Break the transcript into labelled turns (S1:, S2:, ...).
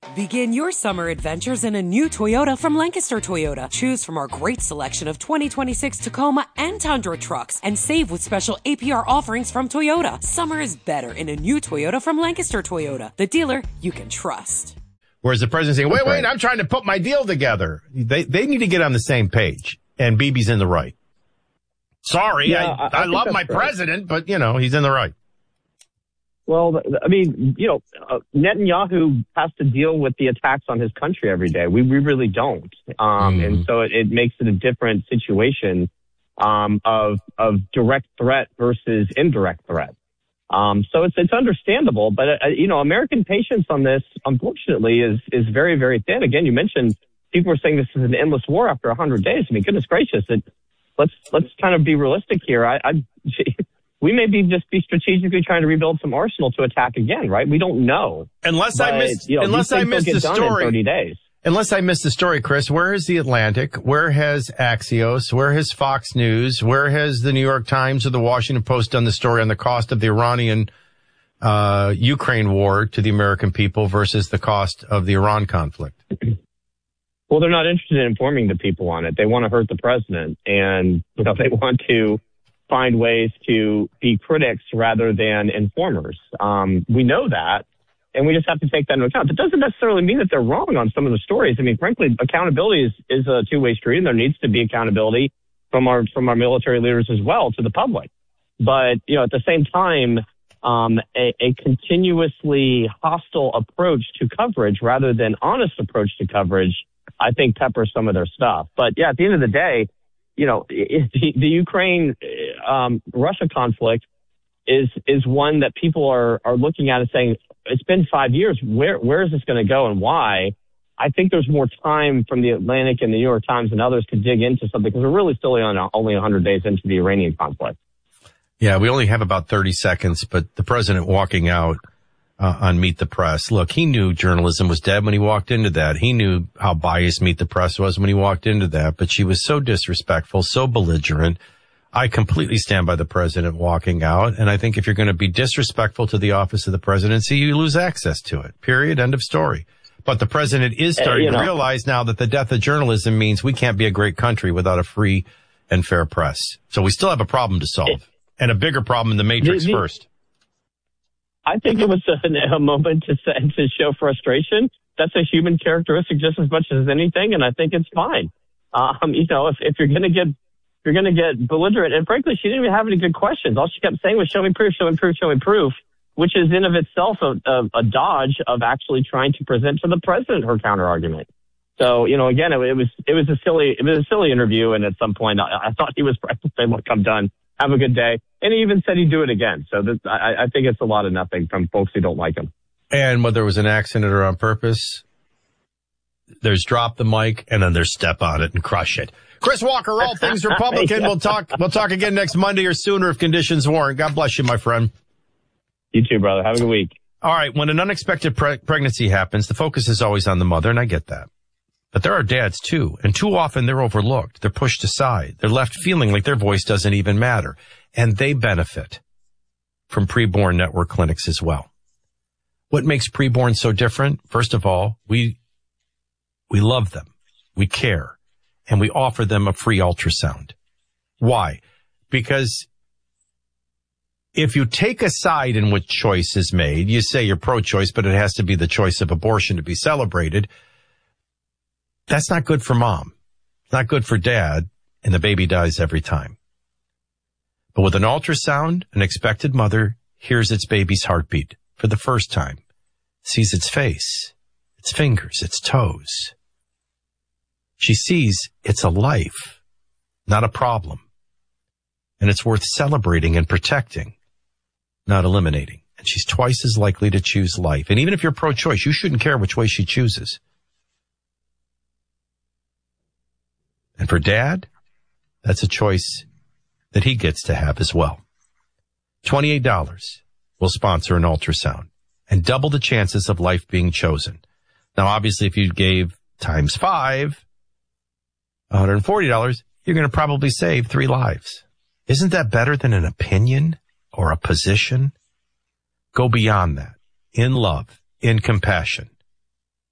S1: Begin your summer adventures in a new Toyota from Lancaster Toyota. Choose from our great selection of 2026 Tacoma and Tundra trucks and save with special APR offerings from Toyota. Summer is better in a new Toyota from Lancaster Toyota, the dealer you can trust.
S2: Whereas the president's saying, wait, I'm trying to put my deal together. They need to get on the same page, and Bibi's in the right. Sorry, yeah, I love my president, but, he's in the right.
S3: Well, I mean, Netanyahu has to deal with the attacks on his country every day. We really don't. And so it makes it a different situation of direct threat versus indirect threat. So it's understandable. But, American patience on this, unfortunately, is very, very thin. Again, you mentioned people are saying this is an endless war after 100 days. I mean, goodness gracious, let's kind of be realistic here. We may be strategically trying to rebuild some arsenal to attack again, right? We don't know.
S2: Unless I missed the story.
S3: 30 days.
S2: Unless I missed the story, Chris, where is The Atlantic? Where has Axios? Where has Fox News? Where has the New York Times or the Washington Post done the story on the cost of the Iranian Ukraine war to the American people versus the cost of the Iran conflict?
S3: Well, they're not interested in informing the people on it. They want to hurt the president, and they want to find ways to be critics rather than informers. We know that, and we just have to take that into account. That doesn't necessarily mean that they're wrong on some of the stories. I mean, frankly, accountability is a two-way street, and there needs to be accountability from our military leaders as well to the public. But, at the same time, a continuously hostile approach to coverage rather than honest approach to coverage, I think, peppers some of their stuff. But, yeah, at the end of the day, the Ukraine Russia conflict is one that people are looking at and saying, it's been 5 years. Where is this going to go and why? I think there's more time from the Atlantic and the New York Times and others to dig into something because we're really still only 100 days into the Iranian conflict.
S2: Yeah, we only have about 30 seconds, but the president walking out on Meet the Press. Look, he knew journalism was dead when he walked into that. He knew how biased Meet the Press was when he walked into that, but she was so disrespectful, so belligerent. I completely stand by the president walking out, and I think if you're going to be disrespectful to the office of the presidency, you lose access to it. Period. End of story. But the president is starting to realize now that the death of journalism means we can't be a great country without a free and fair press. So we still have a problem to solve, and a bigger problem in the Matrix first.
S3: I think it was a moment to show frustration. That's a human characteristic just as much as anything, and I think it's fine. If you're going to get belligerent, and frankly, she didn't even have any good questions. All she kept saying was, "Show me proof, show me proof, show me proof," which is in of itself a dodge of actually trying to present to the president her counter argument. So, again, it was a silly interview, and at some point, I thought he was saying, "Look, I'm done. Have a good day." And he even said he'd do it again. So I think it's a lot of nothing from folks who don't like him.
S2: And whether it was an accident or on purpose, there's drop the mic and then there's step on it and crush it. Chris Walker, all things Republican. We'll talk again next Monday or sooner if conditions warrant. God bless you, my friend.
S3: You too, brother. Have a good week.
S2: All right. When an unexpected pregnancy happens, the focus is always on the mother, and I get that. But there are dads, too, and too often they're overlooked. They're pushed aside. They're left feeling like their voice doesn't even matter. And they benefit from preborn network clinics as well. What makes preborn so different? First of all, we love them. We care. And we offer them a free ultrasound. Why? Because if you take a side in which choice is made, you say you're pro-choice, but it has to be the choice of abortion to be celebrated. That's not good for mom. It's not good for dad, and the baby dies every time. But with an ultrasound, an expected mother hears its baby's heartbeat for the first time, sees its face, its fingers, its toes. She sees it's a life, not a problem. And it's worth celebrating and protecting, not eliminating. And she's twice as likely to choose life. And even if you're pro-choice, you shouldn't care which way she chooses. And for dad, that's a choice that he gets to have as well. $28 will sponsor an ultrasound and double the chances of life being chosen. Now, obviously, if you gave times 5, $140, you're going to probably save 3 lives. Isn't that better than an opinion or a position? Go beyond that. In love, in compassion.